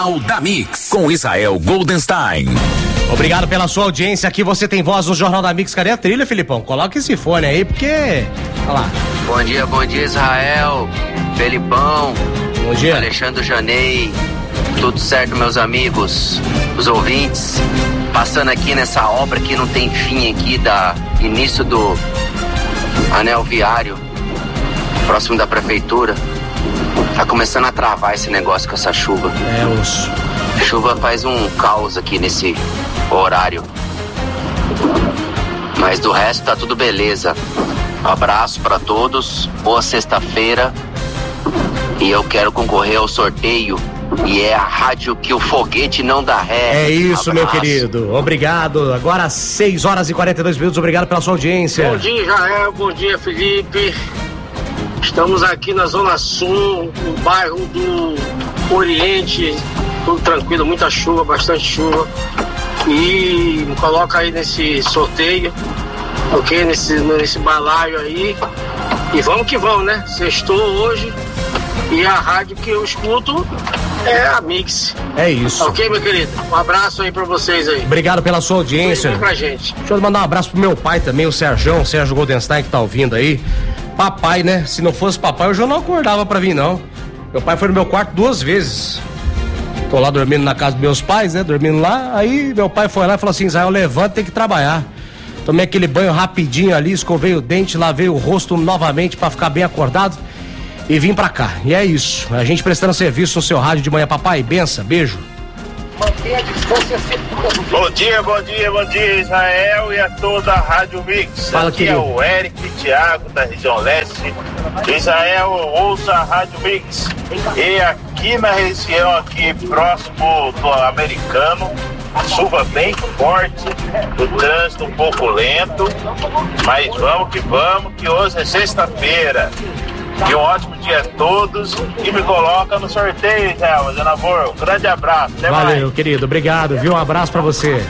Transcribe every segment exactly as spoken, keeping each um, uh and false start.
Da Mix, com Israel Goldenstein. Obrigado pela sua audiência. Aqui você tem voz no Jornal da Mix. Cadê a trilha, Filipão? Coloca esse fone aí, porque... Olha lá. Bom dia, bom dia, Israel, Felipão. Bom dia. Alexandre Janei. Tudo certo, meus amigos, os ouvintes. Passando aqui nessa obra que não tem fim aqui, da início do anel viário, próximo da prefeitura. Tá começando a travar esse negócio com essa chuva. É, osso. A chuva faz um caos aqui nesse horário. Mas do resto tá tudo beleza. Abraço pra todos, boa sexta-feira. E eu quero concorrer ao sorteio. E é a rádio que o foguete não dá ré. É isso, Abraço. meu querido. Obrigado. Agora seis horas e quarenta e dois minutos. Obrigado pela sua audiência. Bom dia, Israel. Bom dia, Felipe. Estamos aqui na Zona Sul, no bairro do Oriente, tudo tranquilo, muita chuva, bastante chuva. E me coloca aí nesse sorteio, ok? Nesse, nesse balaio aí. E vamos que vamos, né? Sextou hoje e a rádio que eu escuto é a Mix. É isso. Ok, meu querido? Um abraço aí pra vocês aí. Obrigado pela sua audiência. Tudo bem pra gente. Deixa eu mandar um abraço pro meu pai também, o Sérgio, Sérgio Goldenstein, que tá ouvindo aí. Papai, né? Se não fosse papai, eu já não acordava pra vir, não. Meu pai foi no meu quarto duas vezes. Tô lá dormindo na casa dos meus pais, né? Dormindo lá. Aí meu pai foi lá e falou assim: Israel, levanta, tem que trabalhar. Tomei aquele banho rapidinho ali, escovei o dente, lavei o rosto novamente pra ficar bem acordado e vim pra cá. E é isso. A gente prestando serviço no seu rádio de manhã, papai. Benção, beijo. Bom dia, bom dia, bom dia, Israel e a toda a Rádio Mix. Fala, aqui querido. é o Eric Thiago, da região leste. Israel, ouça a Rádio Mix. E aqui na região, aqui próximo do Americano, chuva bem forte, o trânsito um pouco lento, mas vamos que vamos, que hoje é sexta-feira. E um ótimo dia a todos e me coloca no sorteio, Israel, fazendo amor. Um grande abraço, até mais. Valeu, querido, obrigado, viu? Um abraço pra você.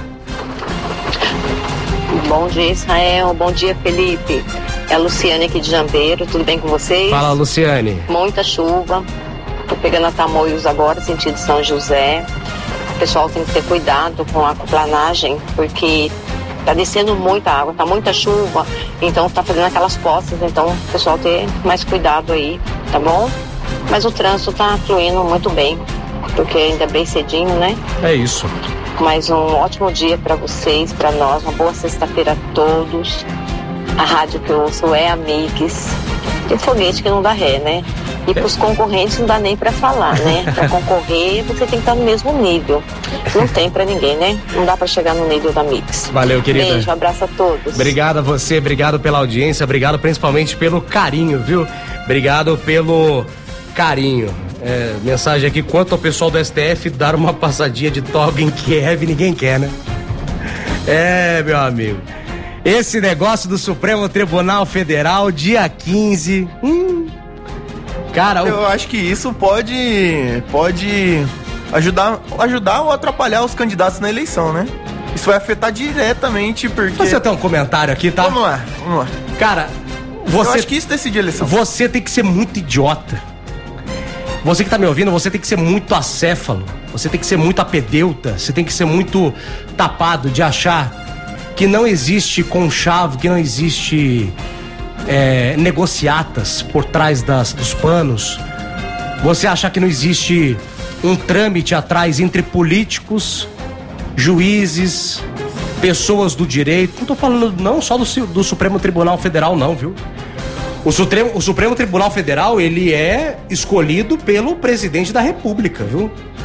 Bom dia, Israel, bom dia, Felipe. É a Luciane aqui de Jambeiro, tudo bem com vocês? Fala, Luciane. Muita chuva, tô pegando a Tamoios agora, sentido São José. O pessoal tem que ter cuidado com a aquaplanagem, porque tá descendo muita água, tá muita chuva, então tá fazendo aquelas poças, então o pessoal ter mais cuidado aí, tá bom? Mas o trânsito tá fluindo muito bem, porque ainda é bem cedinho, né? É isso. Mais um ótimo dia pra vocês, pra nós, uma boa sexta-feira a todos. A rádio que eu ouço é a Mix. Tem foguete que não dá ré, né? E pros concorrentes não dá nem pra falar, né? Pra concorrer, você tem que estar no mesmo nível. Não tem pra ninguém, né? Não dá pra chegar no nível da Mix. Valeu, querida. Beijo, abraço a todos. Obrigado a você, obrigado pela audiência, obrigado principalmente pelo carinho, viu? Obrigado pelo carinho. É, mensagem aqui: quanto ao pessoal do S T F dar uma passadinha de toga em Kiev, ninguém quer, né? É, meu amigo. Esse negócio do Supremo Tribunal Federal, dia quinze. Hum. Cara, eu o... acho que isso pode pode ajudar, ajudar ou atrapalhar os candidatos na eleição, né? Isso vai afetar diretamente porque... Você tem um comentário aqui, tá? Vamos lá, vamos lá. Cara, você... Eu acho que isso decide a eleição. Você tem que ser muito idiota. Você que tá me ouvindo, você tem que ser muito acéfalo. Você tem que ser muito apedeuta. Você tem que ser muito tapado de achar que não existe conchavo, que não existe é, negociatas por trás das, dos panos. Você achar que não existe um trâmite atrás entre políticos, juízes, pessoas do direito. Não tô falando não só do, do Supremo Tribunal Federal, não, viu? O Supremo, o Supremo Tribunal Federal, ele é escolhido pelo presidente da República, viu?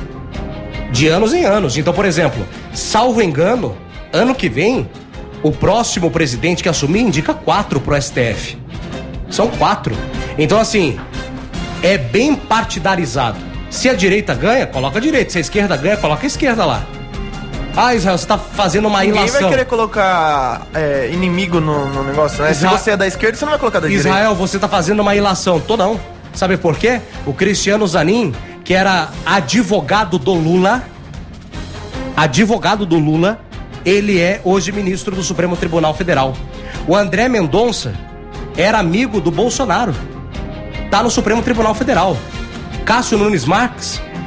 De anos em anos. Então, por exemplo, salvo engano, ano que vem, o próximo presidente que assumir indica quatro pro S T F. São quatro. Então, assim, é bem partidarizado. Se a direita ganha, coloca a direita. Se a esquerda ganha, coloca a esquerda lá. Ah, Israel, você tá fazendo uma ilação. Ninguém vai querer colocar é, inimigo no, no negócio, né? Isra... Se você é da esquerda, você não vai colocar da Israel, direita. Israel, você tá fazendo uma ilação. Tô não. Sabe por quê? O Cristiano Zanin, que era advogado do Lula, advogado do Lula, ele é hoje ministro do Supremo Tribunal Federal. O André Mendonça era amigo do Bolsonaro. Tá no Supremo Tribunal Federal. Cássio Nunes Marques,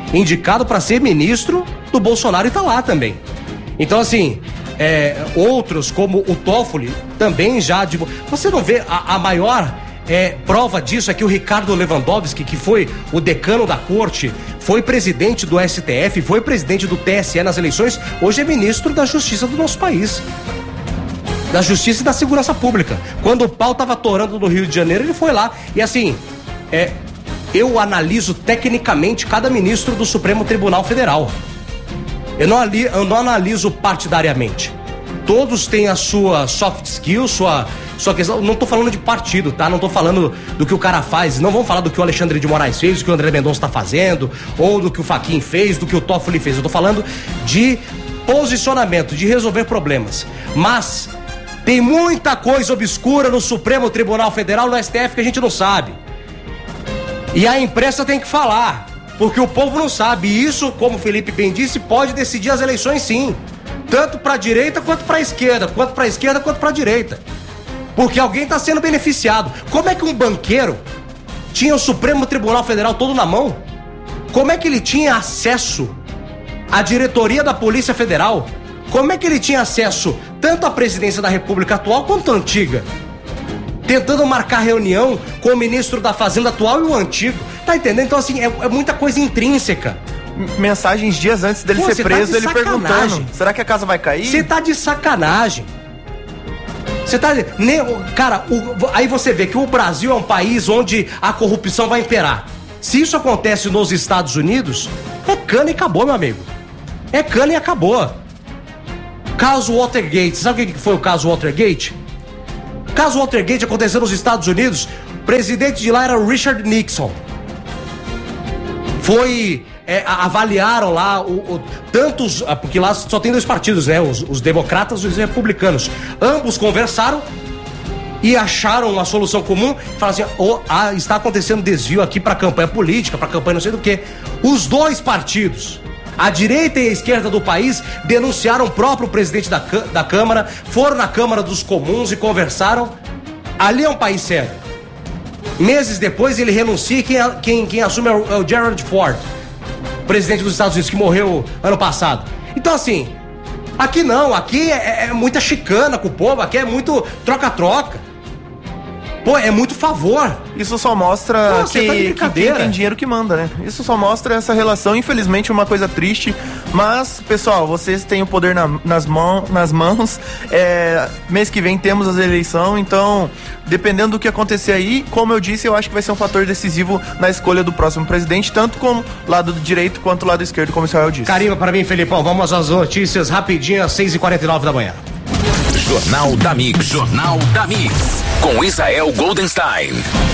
indicado para ser ministro do Bolsonaro e tá lá também. Então, assim, é, outros como o Toffoli também já... Você não vê a, a maior é, prova disso é que o Ricardo Lewandowski, que foi o decano da corte, foi presidente do S T F, foi presidente do T S E nas eleições, hoje é ministro da Justiça do nosso país. Da Justiça e da Segurança Pública. Quando o pau tava atorando no Rio de Janeiro, ele foi lá. E assim, é, eu analiso tecnicamente cada ministro do Supremo Tribunal Federal. Eu não, ali, eu não analiso partidariamente. Todos têm a sua soft skill, sua, sua questão. Não tô falando de partido, tá? Não tô falando do que o cara faz. Não vamos falar do que o Alexandre de Moraes fez, do que o André Mendonça tá fazendo, ou do que o Fachin fez, do que o Toffoli fez. Eu tô falando de posicionamento, de resolver problemas. Mas tem muita coisa obscura no Supremo Tribunal Federal, no S T F, que a gente não sabe. E a imprensa tem que falar, porque o povo não sabe. E isso, como o Felipe bem disse, pode decidir as eleições sim. Tanto para a direita quanto para a esquerda, quanto para a esquerda quanto para a direita. Porque alguém está sendo beneficiado. Como é que um banqueiro tinha o Supremo Tribunal Federal todo na mão? Como é que ele tinha acesso à diretoria da Polícia Federal? Como é que ele tinha acesso tanto à presidência da República atual quanto à antiga? Tentando marcar reunião com o ministro da Fazenda atual e o antigo. Tá entendendo? Então, assim, é, é muita coisa intrínseca. Mensagens dias antes dele Pô, ser preso, tá ele perguntando: será que a casa vai cair? Você tá de sacanagem. Você tá. Cara, o, aí você vê que o Brasil é um país onde a corrupção vai imperar. Se isso acontece nos Estados Unidos, é cana e acabou, meu amigo. É cana e acabou. Caso Watergate. Sabe o que foi o caso Watergate? O caso Watergate aconteceu nos Estados Unidos. O presidente de lá era o Richard Nixon. Foi... É, avaliaram lá o, o, tantos... Porque lá só tem dois partidos, né? Os, os democratas e os republicanos. Ambos conversaram e acharam uma solução comum. Falaram assim, oh, ah, está acontecendo desvio aqui para campanha política, para campanha não sei do que. Os dois partidos, a direita e a esquerda do país, denunciaram o próprio presidente da, da Câmara, foram na Câmara dos Comuns e conversaram. Ali é um país sério. Meses depois ele renuncia e quem, quem, quem assume é o, é o Gerald Ford, presidente dos Estados Unidos, que morreu ano passado. Então, assim, aqui não, aqui é, é muita chicana com o povo, aqui é muito troca-troca. Pô, é muito favor. Isso só mostra Pô, que, tá que quem tem dinheiro que manda, né? Isso só mostra essa relação, infelizmente, uma coisa triste. Mas, pessoal, vocês têm o poder na, nas, mão, nas mãos. É, mês que vem temos as eleições, então, dependendo do que acontecer aí, como eu disse, eu acho que vai ser um fator decisivo na escolha do próximo presidente, tanto como lado direito quanto lado esquerdo, como o Israel disse. Carimba para mim, Felipão. Vamos às notícias rapidinho, às seis e quarenta e nove da manhã. Jornal da Mix. Jornal da Mix. Com Israel Goldenstein.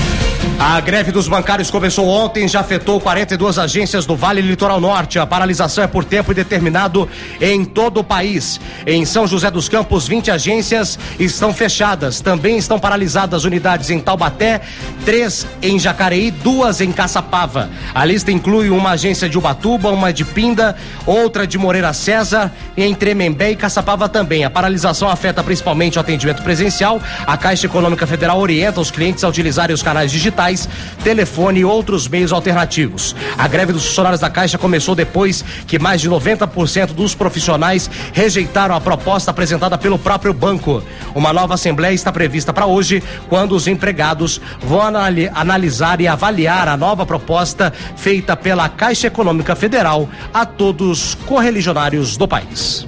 A greve dos bancários começou ontem, já afetou quarenta e duas agências do Vale Litoral Norte. A paralisação é por tempo indeterminado em todo o país. Em São José dos Campos, vinte agências estão fechadas. Também estão paralisadas unidades em Taubaté, três em Jacareí, duas em Caçapava. A lista inclui uma agência de Ubatuba, uma de Pinda, outra de Moreira César, em Tremembé e Caçapava também. A paralisação afeta principalmente o atendimento presencial. A Caixa Econômica Federal orienta os clientes a utilizarem os canais digitais, telefone e outros meios alternativos. A greve dos funcionários da Caixa começou depois que mais de noventa por cento dos profissionais rejeitaram a proposta apresentada pelo próprio banco. Uma nova assembleia está prevista para hoje, quando os empregados vão anali- analisar e avaliar a nova proposta feita pela Caixa Econômica Federal a todos os correligionários do país.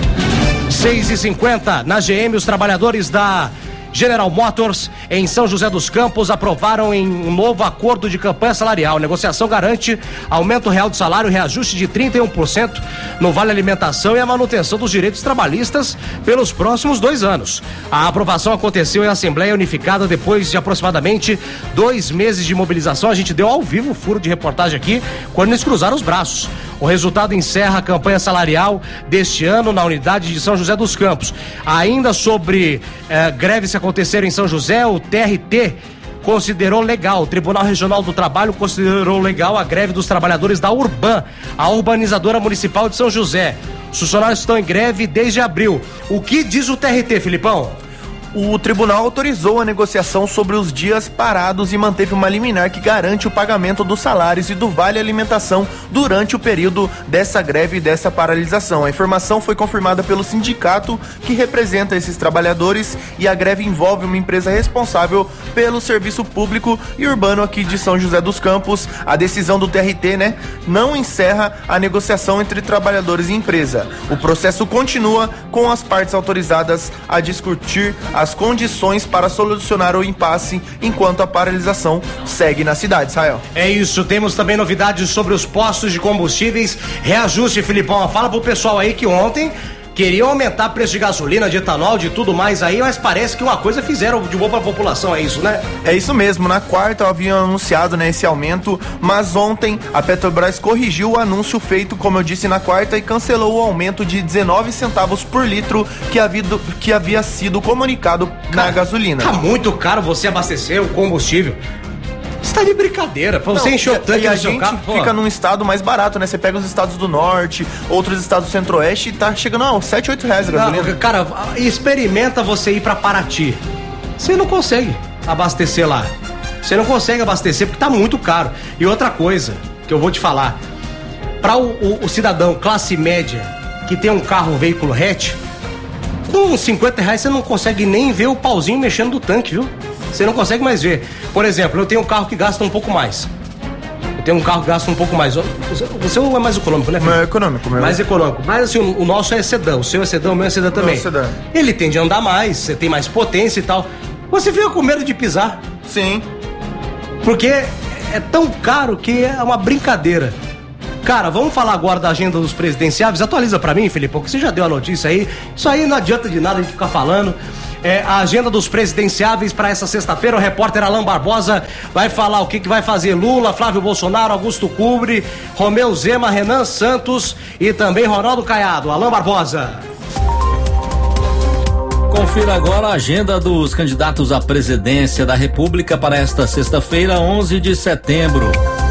seis e cinquenta, na G M, os trabalhadores da General Motors, em São José dos Campos, aprovaram em um novo acordo de campanha salarial. A negociação garante aumento real de salário, reajuste de trinta e um por cento no Vale Alimentação e a manutenção dos direitos trabalhistas pelos próximos dois anos. A aprovação aconteceu em Assembleia Unificada depois de aproximadamente dois meses de mobilização. A gente deu ao vivo o furo de reportagem aqui quando eles cruzaram os braços. O resultado encerra a campanha salarial deste ano na unidade de São José dos Campos. Ainda sobre eh, greves que aconteceram em São José, o T R T considerou legal, o Tribunal Regional do Trabalho considerou legal a greve dos trabalhadores da Urban, a urbanizadora municipal de São José. Os funcionários estão em greve desde abril. O que diz o T R T, Filipão? o tribunal autorizou a negociação sobre os dias parados e manteve uma liminar que garante o pagamento dos salários e do vale alimentação durante o período dessa greve e dessa paralisação. A informação foi confirmada pelo sindicato que representa esses trabalhadores e a greve envolve uma empresa responsável pelo serviço público e urbano aqui de São José dos Campos. A decisão do T R T, né, não encerra a negociação entre trabalhadores e empresa. O processo continua com as partes autorizadas a discutir as condições para solucionar o impasse enquanto a paralisação segue na cidade, Israel. É isso, temos também novidades sobre os postos de combustíveis. Reajuste, Filipão, fala pro pessoal aí que ontem queriam aumentar o preço de gasolina, de etanol, de tudo mais aí, mas parece que uma coisa fizeram de boa pra população, é isso, né? É isso mesmo, na quarta haviam anunciado, né, esse aumento, mas ontem a Petrobras corrigiu o anúncio feito, como eu disse, na quarta e cancelou o aumento de dezenove centavos por litro que havia, que havia sido comunicado Cara, na gasolina. Tá muito caro você abastecer o combustível. Você tá de brincadeira, pra você encher o tanque e a do seu gente carro, fica num estado mais barato, né? Você pega os estados do norte, outros estados do centro-oeste e tá chegando a sete, oito reais a gasolina. Não, cara, experimenta você ir pra Paraty. Você não consegue abastecer lá. Você não consegue abastecer porque tá muito caro. E outra coisa que eu vou te falar, pra o, o, o cidadão classe média que tem um carro, um veículo hatch, com cinquenta reais você não consegue nem ver o pauzinho mexendo do tanque, viu? Você não consegue mais ver. Por exemplo, eu tenho um carro que gasta um pouco mais. Eu tenho um carro que gasta um pouco mais. Você é mais econômico, né, filho? Mais econômico, meu. Mais econômico. Mas assim, o nosso é sedã. O seu é sedã, o meu é sedã também. Meu é sedã. Ele tende a andar mais, você tem mais potência e tal. Você fica com medo de pisar. Sim. Porque é tão caro que é uma brincadeira. Cara, vamos falar agora da agenda dos presidenciáveis. Atualiza pra mim, Felipe, porque você já deu a notícia aí. Isso aí não adianta de nada a gente ficar falando. É, a agenda dos presidenciáveis para essa sexta-feira, o repórter Alain Barbosa vai falar o que, que vai fazer Lula, Flávio Bolsonaro, Augusto Cury, Romeu Zema, Renan Santos e também Ronaldo Caiado. Alain Barbosa. Confira agora a agenda dos candidatos à presidência da República para esta sexta-feira, onze de setembro.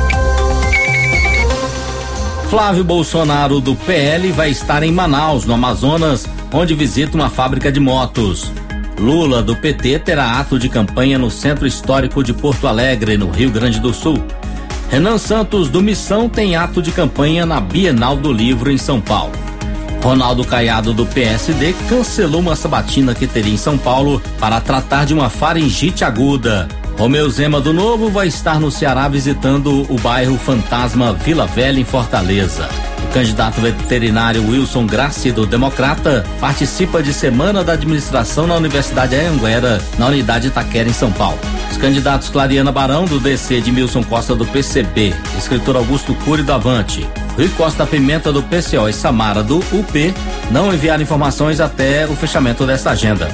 Flávio Bolsonaro, do P L, vai estar em Manaus, no Amazonas, onde visita uma fábrica de motos. Lula, do P T, terá ato de campanha no Centro Histórico de Porto Alegre, no Rio Grande do Sul. Renan Santos, do Missão, tem ato de campanha na Bienal do Livro, em São Paulo. Ronaldo Caiado, do P S D, cancelou uma sabatina que teria em São Paulo para tratar de uma faringite aguda. Romeu Zema, do Novo, vai estar no Ceará visitando o bairro Fantasma Vila Velha, em Fortaleza. O candidato veterinário Wilson Grassi, do Democrata, participa de Semana da Administração na Universidade Anhanguera, na Unidade Itaquera, em São Paulo. Os candidatos Clariana Barão, do D C, de Milson Costa, do P C B, escritor Augusto Cury, do Avante, Rui Costa Pimenta, do P C O e Samara, do U P, não enviaram informações até o fechamento desta agenda.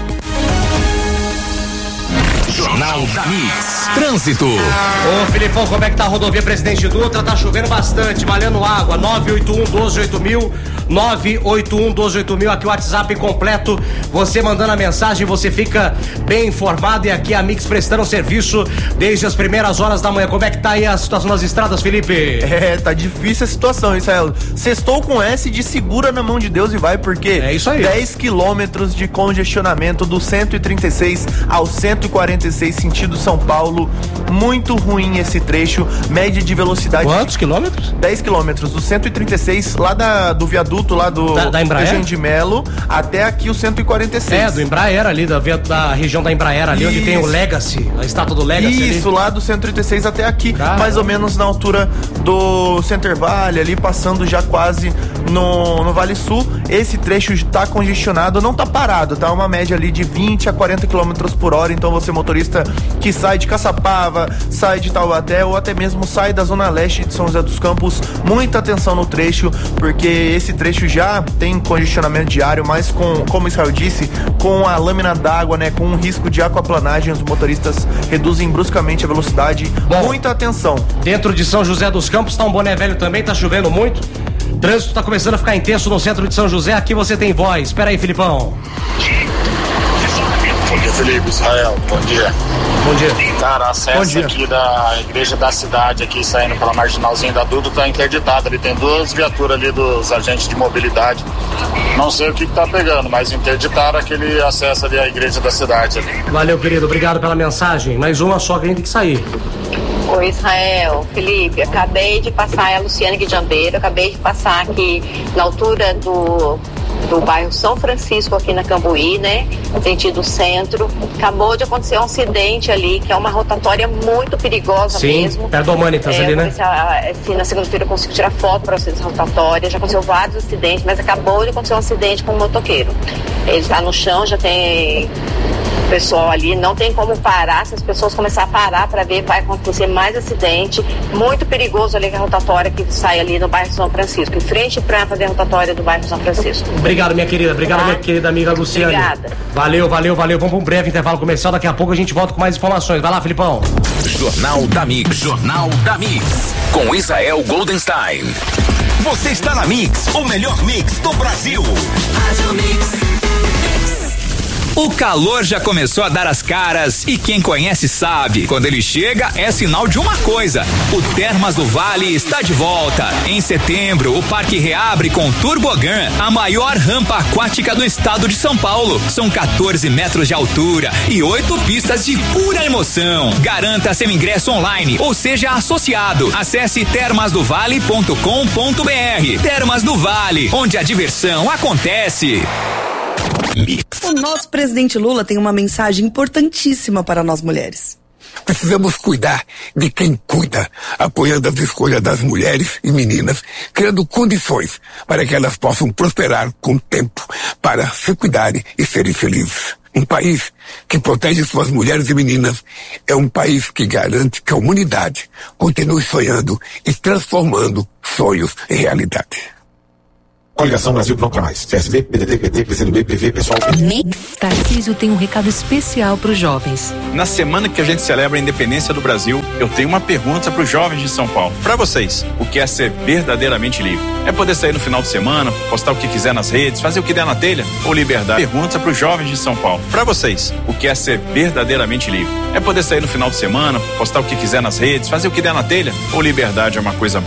Jornal da Mix. Trânsito. Ô, Filipão, como é que tá a rodovia Presidente Dutra? Tá chovendo bastante, valendo água. nove oito um, doze oito mil. nove oito um, doze oito mil. Aqui o WhatsApp completo. Você mandando a mensagem, você fica bem informado. E aqui a Mix prestando serviço desde as primeiras horas da manhã. Como é que tá aí a situação nas estradas, Felipe? É, tá difícil a situação, Israel. Sextou com S de segura na mão de Deus e vai, porque é isso aí. dez quilômetros de congestionamento do cento e trinta e seis ao cento e quarenta e seis, sentido São Paulo. Muito ruim esse trecho, média de velocidade. Quantos quilômetros? dez quilômetros, do cento e trinta e seis, lá da, do viaduto, lá do da, da Embraer? de Melo, até aqui o cento e quarenta e seis. É, do Embraer ali, da, da região da Embraer ali, Isso. onde tem o Legacy, a estátua do Legacy. Isso, ali. lá do cento e trinta e seis até aqui, Caramba. mais ou menos na altura do Center Valley, ali passando já quase no, no Vale Sul. Esse trecho tá congestionado, não tá parado, tá uma média ali de vinte a quarenta quilômetros por hora, então você motorista que sai de Caçapava, sai de Taubaté ou até mesmo sai da zona leste de São José dos Campos, muita atenção no trecho, porque esse trecho já tem congestionamento diário, mas com, como o Israel disse, com a lâmina d'água, né, com um risco de aquaplanagem, os motoristas reduzem bruscamente a velocidade. Bom, muita atenção. Dentro de São José dos Campos tá um Boné Velho também, tá chovendo muito. O trânsito tá começando a ficar intenso no centro de São José. Aqui você tem voz. Espera aí, Filipão. Bom dia, Felipe, Israel, bom dia. Bom dia. Cara, acesso aqui da igreja da cidade, aqui saindo pela marginalzinha da Duda, tá interditado. Ali tem duas viaturas ali dos agentes de mobilidade. Não sei o que que tá pegando, mas interditaram aquele acesso ali à igreja da cidade ali. Valeu, querido, obrigado pela mensagem. Mais uma só que a gente tem que sair. Oi, Israel, Felipe, acabei de passar, é a Luciane Guidiambeiro, acabei de passar aqui na altura do, do bairro São Francisco, aqui na Cambuí, né, sentido centro. Acabou de acontecer um acidente ali, que é uma rotatória muito perigosa. Sim, mesmo. perto do Humanitas é, ali, né? Se, se na segunda-feira eu consigo tirar foto para vocês dessa rotatória. Já aconteceu vários acidentes, mas acabou de acontecer um acidente com um motoqueiro. Ele está no chão, já tem pessoal ali, não tem como parar. Se as pessoas começarem a parar para ver, vai acontecer mais acidente. Muito perigoso ali a rotatória que sai ali no bairro São Francisco, em frente para fazer a rotatória do bairro São Francisco. Obrigado, minha querida, obrigado, tá? Minha querida amiga Luciane. Obrigada. Valeu, valeu, valeu. Vamos para um breve intervalo comercial, daqui a pouco a gente volta com mais informações. Vai lá, Filipão. Jornal da Mix, Jornal da Mix, com Israel Goldenstein. Você está na Mix, o melhor mix do Brasil. Rádio Mix. O calor já começou a dar as caras e quem conhece sabe, quando ele chega é sinal de uma coisa: o Termas do Vale está de volta. Em setembro, o parque reabre com Turbogan, a maior rampa aquática do estado de São Paulo. São quatorze metros de altura e oito pistas de pura emoção. Garanta seu ingresso online ou seja associado. Acesse termas do vale ponto com ponto br. Termas do Vale, onde a diversão acontece. O nosso presidente Lula tem uma mensagem importantíssima para nós mulheres. Precisamos cuidar de quem cuida, apoiando as escolhas das mulheres e meninas, criando condições para que elas possam prosperar com o tempo, para se cuidarem e serem felizes. Um país que protege suas mulheres e meninas é um país que garante que a humanidade continue sonhando e transformando sonhos em realidade. Coligação Brasil Pronto pra Mais. C S B, P D T, P T, P C do B, P V, Pessoal. Tarcísio tem um recado especial para os jovens. Na semana que a gente celebra a independência do Brasil, eu tenho uma pergunta para os jovens de São Paulo. Para vocês, o que é ser verdadeiramente livre? É poder sair no final de semana, postar o que quiser nas redes, fazer o que der na telha? Ou liberdade? Pergunta para os jovens de São Paulo. Para vocês, o que é ser verdadeiramente livre? É poder sair no final de semana, postar o que quiser nas redes, fazer o que der na telha? Ou liberdade é uma coisa